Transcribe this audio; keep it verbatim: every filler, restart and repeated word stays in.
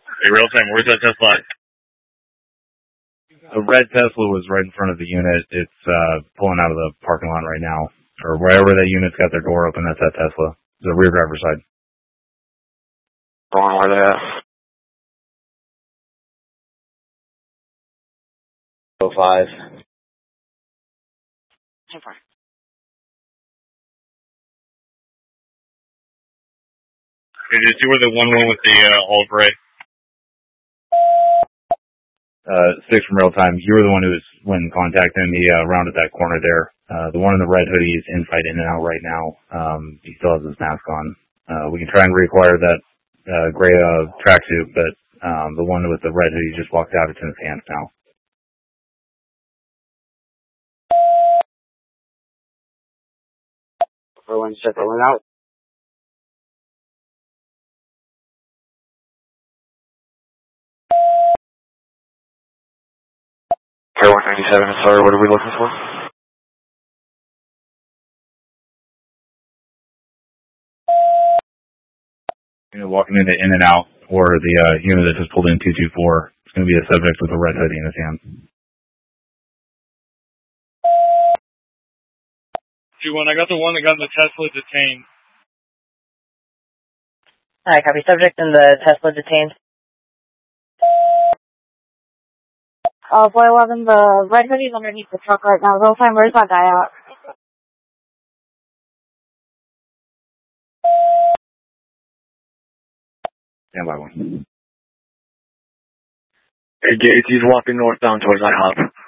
Hey, real time, where's that Tesla? A red Tesla was right in front of the unit. It's uh, pulling out of the parking lot right now. Or wherever that unit's got their door open, that's that Tesla. The rear driver's side. Wrong, where they at? oh five. So far. Okay, did you see where the one went with the uh, all gray? Uh, six from real time. You were the one who was when contacting me uh, around at that corner there. Uh, the one in the red hoodie is in fight in and out right now. Um, he still has his mask on. Uh, we can try and reacquire that uh, gray uh, tracksuit, but um, the one with the red hoodie just walked out. It's in his hands now. Everyone check rolling out. Air one ninety-seven, sorry, what are we looking for? You know, walking into in and out, or the uh, unit that just pulled in two two four. It's going to be a subject with a red hoodie in his hand. two one, I got the one that got in the Tesla detained. Hi, copy. Subject in the Tesla detained. Uh, four eleven, the red hoodie's underneath the truck right now. Real time, where's that guy at? Stand by one. Hey, Gates, he's walking northbound towards I hop.